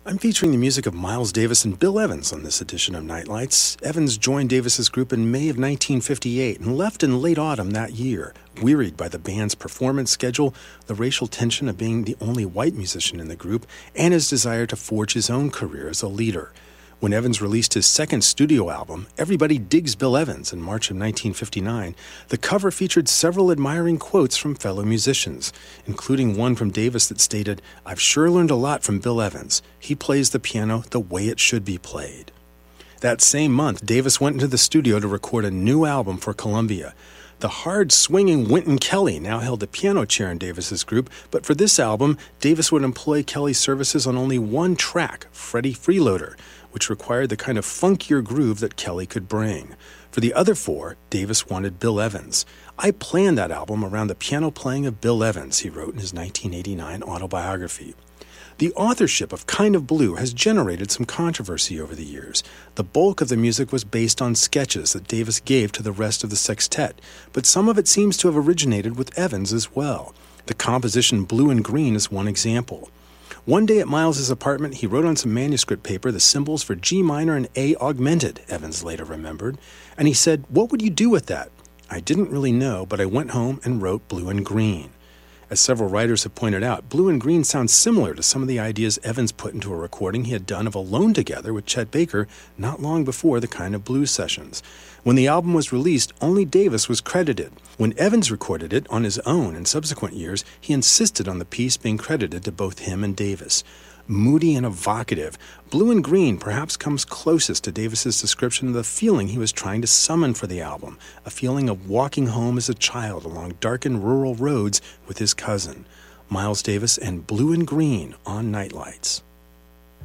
I'm featuring the music of Miles Davis and Bill Evans on this edition of Nightlights. Evans joined Davis's group in May of 1958 and left in late autumn that year, wearied by the band's performance schedule, the racial tension of being the only white musician in the group, and his desire to forge his own career as a leader. When Evans released his second studio album, Everybody Digs Bill Evans, in March of 1959, the cover featured several admiring quotes from fellow musicians, including one from Davis that stated, "I've sure learned a lot from Bill Evans. He plays the piano the way it should be played." That same month, Davis went into the studio to record a new album for Columbia. The hard-swinging Wynton Kelly now held the piano chair in Davis's group, but for this album, Davis would employ Kelly's services on only one track, Freddie Freeloader, which required the kind of funkier groove that Kelly could bring. For the other four, Davis wanted Bill Evans. "I planned that album around the piano playing of Bill Evans," he wrote in his 1989 autobiography. The authorship of Kind of Blue has generated some controversy over the years. The bulk of the music was based on sketches that Davis gave to the rest of the sextet, but some of it seems to have originated with Evans as well. The composition Blue and Green is one example. One day at Miles's apartment, he wrote on some manuscript paper the symbols for G minor and A augmented, Evans later remembered, and he said, "What would you do with that?" "I didn't really know, but I went home and wrote Blue and Green." As several writers have pointed out, Blue and Green sounds similar to some of the ideas Evans put into a recording he had done of Alone Together with Chet Baker not long before the Kind of Blues sessions. When the album was released, only Davis was credited. When Evans recorded it on his own in subsequent years, he insisted on the piece being credited to both him and Davis. Moody and evocative, Blue and Green perhaps comes closest to Davis's description of the feeling he was trying to summon for the album, a feeling of walking home as a child along darkened rural roads with his cousin. Miles Davis and Blue and Green on Nightlights.